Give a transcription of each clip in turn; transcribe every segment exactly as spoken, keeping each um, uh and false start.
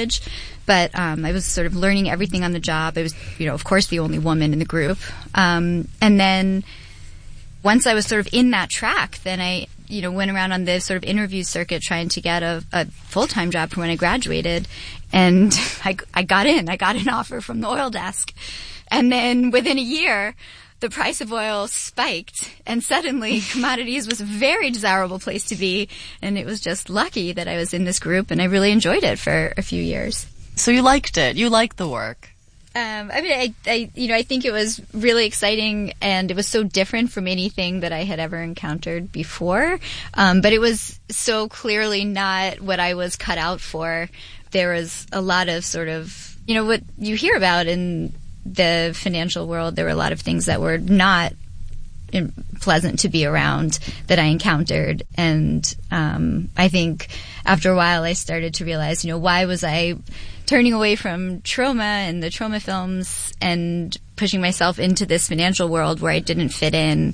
college. But um, I was sort of learning everything on the job. I was, you know, of course, the only woman in the group. Um, and then once I was sort of in that track, then I, you know, went around on the sort of interview circuit trying to get a, a full-time job for when I graduated. And I, I got in. I got an offer from the oil desk. And then within a year, the price of oil spiked, and suddenly commodities was a very desirable place to be. And it was just lucky that I was in this group, and I really enjoyed it for a few years. So you liked it. You liked the work. Um, I mean, I, I, you know, I think it was really exciting, and it was so different from anything that I had ever encountered before. Um, but it was so clearly not what I was cut out for. There was a lot of sort of, you know, what you hear about in the financial world. There were a lot of things that were not in, pleasant to be around that I encountered. And um, I think after a while I started to realize, you know, why was I turning away from Troma and the Troma films and pushing myself into this financial world where I didn't fit in.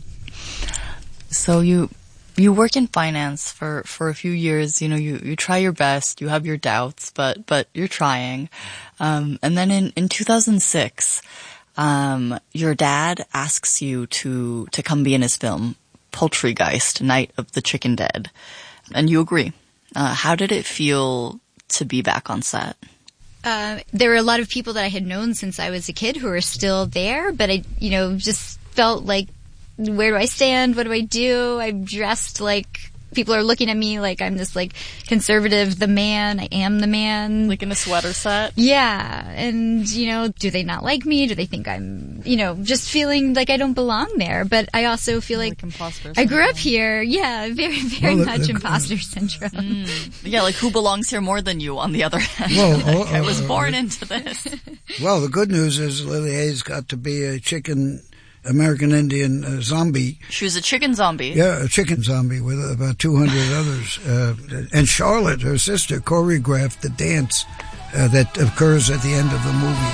So you you work in finance for, for a few years. You know, you, you try your best. You have your doubts, but but you're trying. Um, and then in, in two thousand six, um, your dad asks you to to come be in his film Poultrygeist, Night of the Chicken Dead, and you agree. Uh, how did it feel to be back on set? Uh, there were a lot of people that I had known since I was a kid who are still there, but I, you know, just felt like, where do I stand? What do I do? I'm dressed like, people are looking at me like I'm this, like, conservative, the man. I am the man. Like in a sweater set? Yeah. And, you know, do they not like me? Do they think I'm, you know, just feeling like I don't belong there? But I also feel like, like imposter I grew syndrome. up here. Yeah, very, very Well, much uh, imposter syndrome. Mm. Yeah, like who belongs here more than you, on the other hand? Well, Like, uh, I was uh, born uh, into this. Well, the good news is Lily Hayes got to be a chicken American Indian uh, zombie. She was a chicken zombie. Yeah, a chicken zombie with about two hundred others. Uh, and Charlotte, her sister, choreographed the dance uh, that occurs at the end of the movie.